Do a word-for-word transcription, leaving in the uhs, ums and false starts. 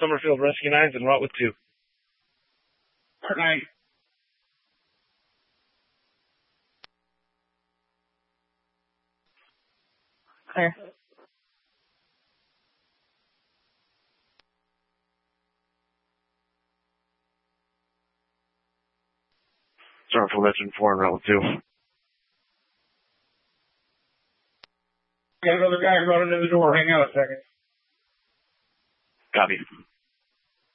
Summerfield Rescue Nines and route with two. Part nine. Clear. Summerfield Engine four and route with two. Got another guy running in the door. Hang on a second. Copy.